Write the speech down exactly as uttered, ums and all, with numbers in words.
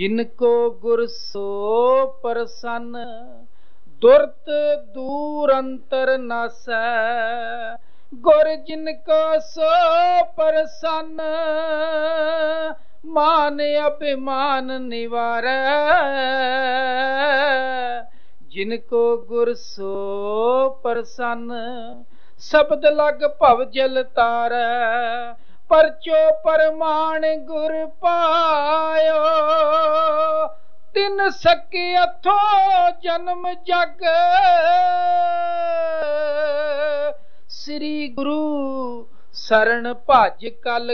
जिनको गुर सो प्रसन्न दुरत दूर अंतर नासै। गुर जिनको सो प्रसन्न मान अभिमान निवारै। जिनको गुर सो प्रसन्न शब्द लग भव जल तारै। परचो परमाण गुर पायो तिन सके अथो जन्म जग। श्री गुरु शरण भज कल